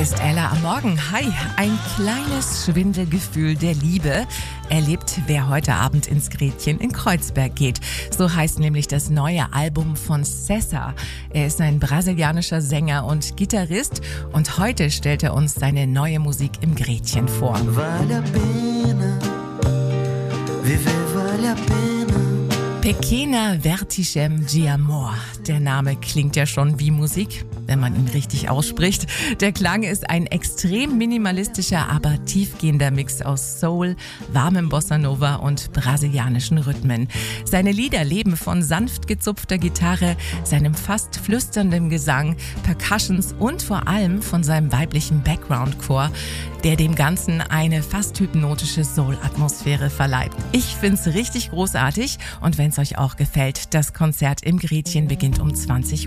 ist Ella am Morgen. Hi, ein kleines Schwindelgefühl der Liebe erlebt, wer heute Abend ins Gretchen in Kreuzberg geht. So heißt nämlich das neue Album von César. Er ist ein brasilianischer Sänger und Gitarrist und heute stellt er uns seine neue Musik im Gretchen vor. Vale a pena, viver vale a pena. Pequena Vertigem de Amor. Der Name klingt ja schon wie Musik, wenn man ihn richtig ausspricht. Der Klang ist ein extrem minimalistischer, aber tiefgehender Mix aus Soul, warmem Bossa Nova und brasilianischen Rhythmen. Seine Lieder leben von sanft gezupfter Gitarre, seinem fast flüsternden Gesang, Percussions und vor allem von seinem weiblichen Background-Chor, der dem Ganzen eine fast hypnotische Soul-Atmosphäre verleiht. Ich find's richtig großartig und wenn's euch auch gefällt, das Konzert im Gretchen beginnt um 20